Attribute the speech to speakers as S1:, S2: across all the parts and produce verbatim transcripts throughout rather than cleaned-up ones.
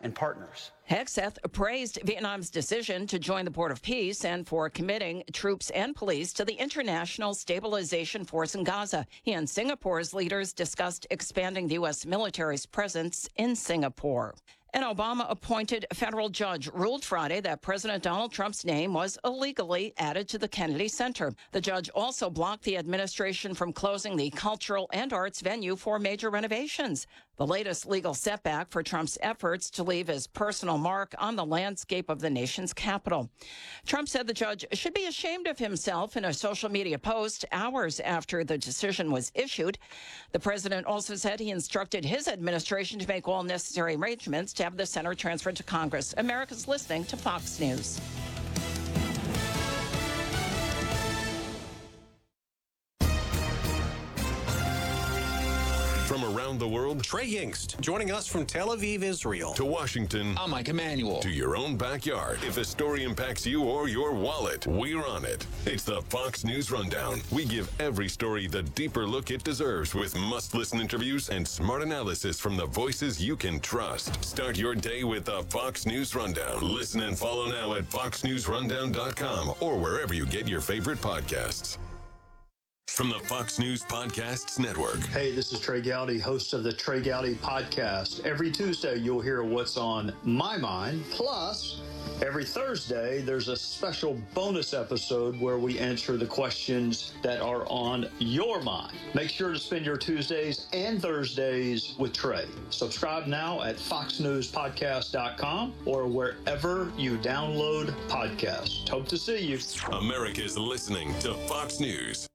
S1: and partners.
S2: Hegseth praised Vietnam's decision to join the Port of Peace and for committing troops and police to the International Stabilization Force in Gaza. He and Singapore's leaders discussed expanding the U S military's presence in Singapore. An Obama-appointed federal judge ruled Friday that President Donald Trump's name was illegally added to the Kennedy Center. The judge also blocked the administration from closing the cultural and arts venue for major renovations. The latest legal setback for Trump's efforts to leave his personal mark on the landscape of the nation's capital. Trump said the judge should be ashamed of himself in a social media post hours after the decision was issued. The president also said he instructed his administration to make all necessary arrangements to have the center transferred to Congress. America's listening to Fox News.
S3: From around the world,
S4: Trey Yingst, joining us from Tel Aviv, Israel.
S3: To Washington,
S5: I'm Mike Emanuel.
S3: To your own backyard. If a story impacts you or your wallet, we're on it. It's the Fox News Rundown. We give every story the deeper look it deserves with must-listen interviews and smart analysis from the voices you can trust. Start your day with the Fox News Rundown. Listen and follow now at fox news rundown dot com or wherever you get your favorite podcasts. From the Fox News Podcasts Network.
S1: Hey, this is Trey Gowdy, host of the Trey Gowdy Podcast. Every Tuesday, you'll hear what's on my mind. Plus, every Thursday, there's a special bonus episode where we answer the questions that are on your mind. Make sure to spend your Tuesdays and Thursdays with Trey. Subscribe now at fox news podcast dot com or wherever you download podcasts. Hope to see you.
S3: America's listening to Fox News.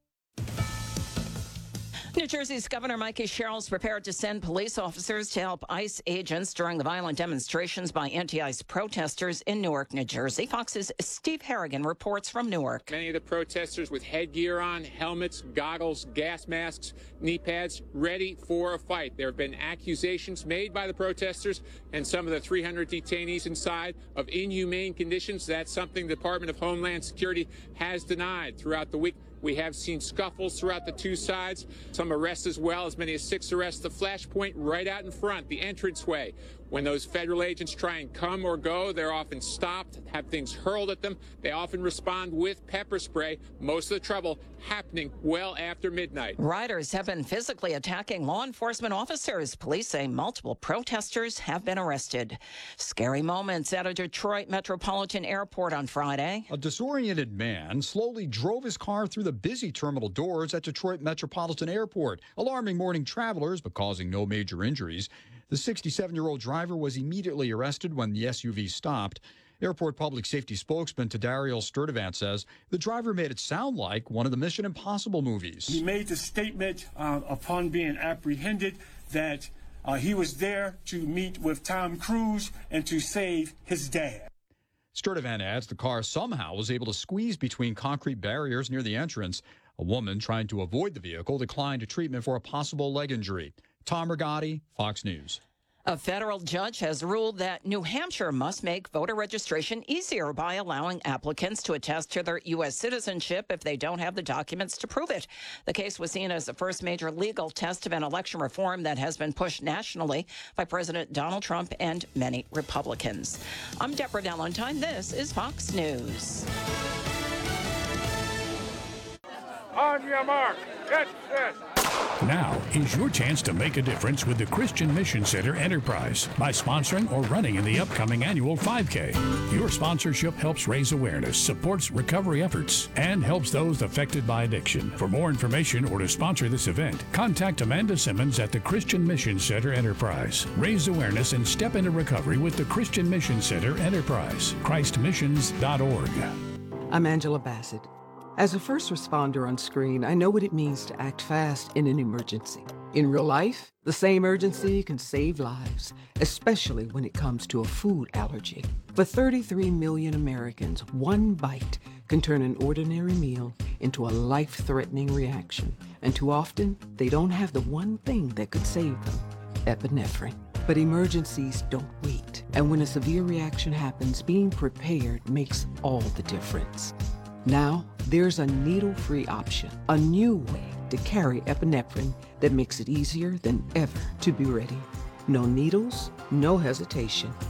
S2: New Jersey's Governor Mikey Sherrill is prepared to send police officers to help ICE agents during the violent demonstrations by anti-ICE protesters in Newark, New Jersey. Fox's Steve Harrigan reports from Newark.
S6: Many of the protesters with headgear on, helmets, goggles, gas masks, knee pads, ready for a fight. There have been accusations made by the protesters and some of the three hundred detainees inside of inhumane conditions. That's something the Department of Homeland Security has denied throughout the week. We have seen scuffles throughout the two sides, some arrests as well, as many as six arrests. The flashpoint right out in front, the entranceway. When those federal agents try and come or go, they're often stopped, have things hurled at them. They often respond with pepper spray, most of the trouble happening well after midnight.
S2: Riders have been physically attacking law enforcement officers. Police say multiple protesters have been arrested. Scary moments at a Detroit Metropolitan Airport on Friday.
S7: A disoriented man slowly drove his car through the busy terminal doors at Detroit Metropolitan Airport, alarming morning travelers but causing no major injuries. The sixty-seven-year-old driver was immediately arrested when the S U V stopped. Airport public safety spokesman Tadariel Sturdivant says the driver made it sound like one of the Mission Impossible movies.
S8: He made the statement uh, upon being apprehended that uh, he was there to meet with Tom Cruise and to save his dad.
S7: Sturdivant adds the car somehow was able to squeeze between concrete barriers near the entrance. A woman trying to avoid the vehicle declined treatment for a possible leg injury. Tom Rigotti, Fox News.
S2: A federal judge has ruled that New Hampshire must make voter registration easier by allowing applicants to attest to their U S citizenship if they don't have the documents to prove it. The case was seen as the first major legal test of an election reform that has been pushed nationally by President Donald Trump and many Republicans. I'm Deborah Valentine. This is Fox News.
S9: On your mark, get set.
S10: Now is your chance to make a difference with the Christian Mission Center Enterprise by sponsoring or running in the upcoming annual five K. Your sponsorship helps raise awareness, supports recovery efforts, and helps those affected by addiction. For more information or to sponsor this event, contact Amanda Simmons at the Christian Mission Center Enterprise. Raise awareness and step into recovery with the Christian Mission Center Enterprise. Christ Missions dot org.
S11: I'm Angela Bassett. As a first responder on screen, I know what it means to act fast in an emergency. In real life, the same urgency can save lives, especially when it comes to a food allergy. For thirty-three million Americans, one bite can turn an ordinary meal into a life-threatening reaction. And too often, they don't have the one thing that could save them, epinephrine. But emergencies don't wait. And when a severe reaction happens, being prepared makes all the difference. Now, there's a needle-free option, a new way to carry epinephrine that makes it easier than ever to be ready. No needles, no hesitation.